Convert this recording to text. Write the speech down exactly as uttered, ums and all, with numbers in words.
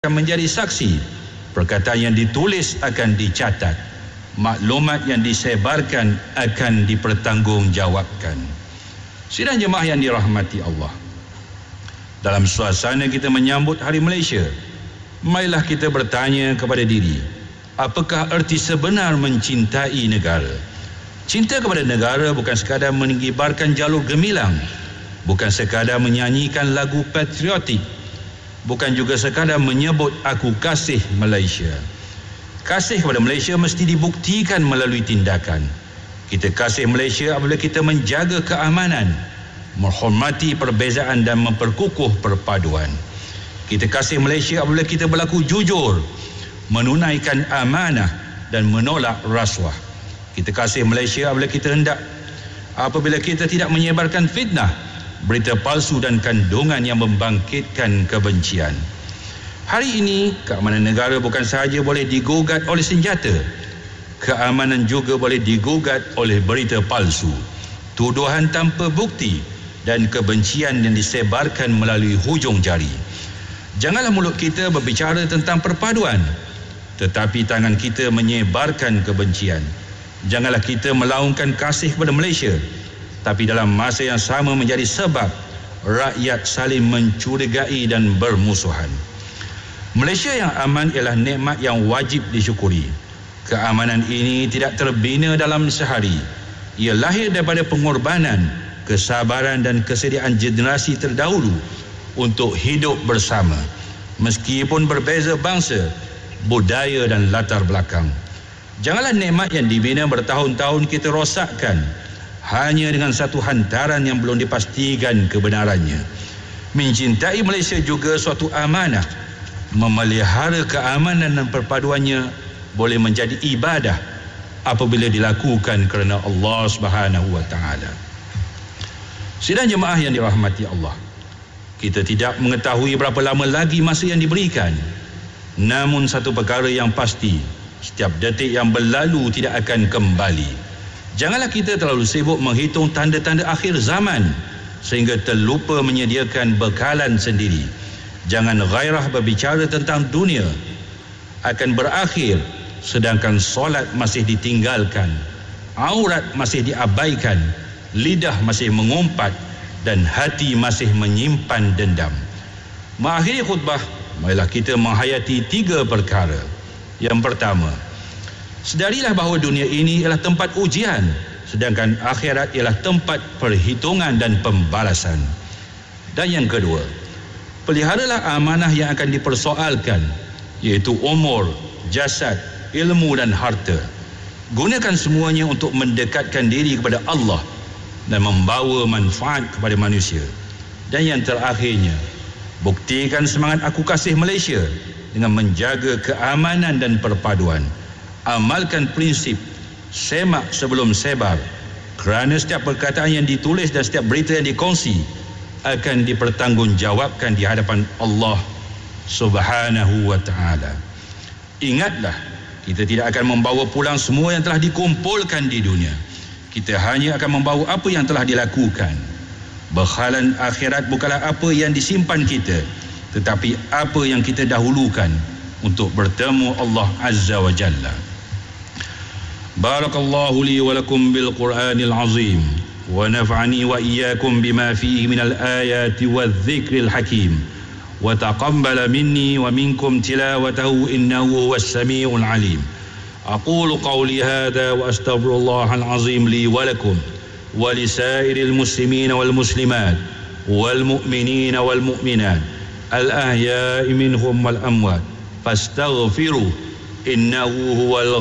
akan menjadi saksi, perkataan yang ditulis akan dicatat, maklumat yang disebarkan akan dipertanggungjawabkan. Sidang jemaah yang dirahmati Allah, dalam suasana kita menyambut Hari Malaysia, marilah kita bertanya kepada diri, apakah erti sebenar mencintai negara? Cinta kepada negara bukan sekadar mengibarkan jalur gemilang, bukan sekadar menyanyikan lagu patriotik, bukan juga sekadar menyebut aku kasih Malaysia. Kasih kepada Malaysia mesti dibuktikan melalui tindakan. Kita kasih Malaysia apabila kita menjaga keamanan, menghormati perbezaan dan memperkukuh perpaduan. Kita kasih Malaysia apabila kita berlaku jujur, menunaikan amanah dan menolak rasuah. Kita kasih Malaysia apabila kita hendak apabila kita tidak menyebarkan fitnah, berita palsu dan kandungan yang membangkitkan kebencian. Hari ini, keamanan negara bukan sahaja boleh digugat oleh senjata, keamanan juga boleh digugat oleh berita palsu, tuduhan tanpa bukti dan kebencian yang disebarkan melalui hujung jari. Janganlah mulut kita berbicara tentang perpaduan, tetapi tangan kita menyebarkan kebencian. Janganlah kita melaungkan kasih kepada Malaysia, tapi dalam masa yang sama menjadi sebab rakyat saling mencurigai dan bermusuhan. Malaysia yang aman ialah nikmat yang wajib disyukuri. Keamanan ini tidak terbina dalam sehari. Ia lahir daripada pengorbanan, kesabaran dan kesediaan generasi terdahulu untuk hidup bersama, meskipun berbeza bangsa, budaya dan latar belakang. Janganlah nikmat yang dibina bertahun-tahun kita rosakkan hanya dengan satu hantaran yang belum dipastikan kebenarannya. Mencintai Malaysia juga suatu amanah. Memelihara keamanan dan perpaduannya boleh menjadi ibadah apabila dilakukan kerana Allah Subhanahu wa taala. Sidang jemaah yang dirahmati Allah, kita tidak mengetahui berapa lama lagi masa yang diberikan. Namun satu perkara yang pasti, setiap detik yang berlalu tidak akan kembali. Janganlah kita terlalu sibuk menghitung tanda-tanda akhir zaman sehingga terlupa menyediakan bekalan sendiri. Jangan gairah berbicara tentang dunia akan berakhir sedangkan solat masih ditinggalkan, aurat masih diabaikan, lidah masih mengumpat dan hati masih menyimpan dendam. Mengakhiri khutbah, marilah kita menghayati tiga perkara. Yang pertama, sedarilah bahawa dunia ini ialah tempat ujian, sedangkan akhirat ialah tempat perhitungan dan pembalasan. Dan yang kedua, peliharalah amanah yang akan dipersoalkan, iaitu umur, jasad, ilmu dan harta. Gunakan semuanya untuk mendekatkan diri kepada Allah dan membawa manfaat kepada manusia. Dan yang terakhirnya, buktikan semangat aku kasih Malaysia dengan menjaga keamanan dan perpaduan. Amalkan prinsip semak sebelum sebar, kerana setiap perkataan yang ditulis dan setiap berita yang dikongsi akan dipertanggungjawabkan di hadapan Allah Subhanahu wa taala. Ingatlah, kita tidak akan membawa pulang semua yang telah dikumpulkan di dunia. Kita hanya akan membawa apa yang telah dilakukan. Bekhalan akhirat bukanlah apa yang disimpan kita, tetapi apa yang kita dahulukan untuk bertemu Allah Azza wa Jalla. Barakallahu li wa lakum bil Qur'anil azim wa naf'ani wa iyyakum bima fihi minal ayati wadh-dhikril hakim wa taqabbala minni wa minkum tilawatahu innahu huwas samiul alim. Aqulu qawli hadha wa astaghfirullahal azim li wa lakum wa lisairil muslimina wal muslimat wal mu'minina wal mu'minat al-ahya'i minhum wal amwat fastaghfiru innahu huwal